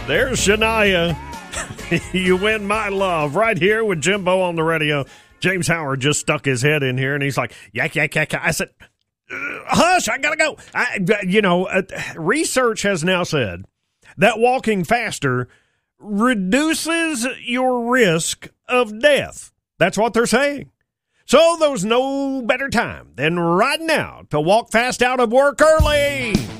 There's Shania. You win my love right here with Jimbo on the radio. James Howard just stuck his head in here, and he's like, yak, yak, yak. I said, hush, I got to go. Research has now said that walking faster reduces your risk of death. That's what they're saying. So there's no better time than right now to walk fast out of work early.